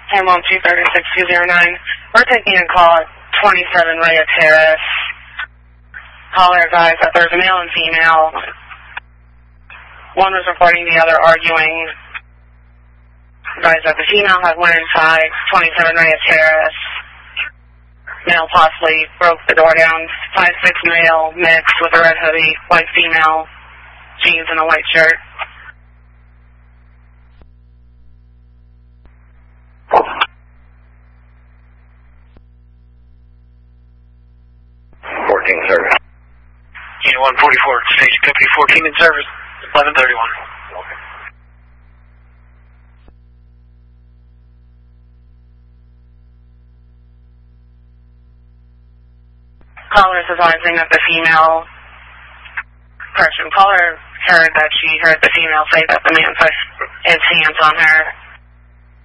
Hamilton 236-209. We're taking a call at 27 Rhea Terrace. Caller advised that there's a male and female. One was reporting the other arguing. Advised that the female had went inside 27 Rhea Terrace. Male possibly broke the door down. 5'6" male mixed with a red hoodie, white female, jeans and a white shirt. Service. Unit 144, Station Company 14 in service, 1131. Okay. Caller is advising that the female, caller heard that she heard the female say that the man put his hands on her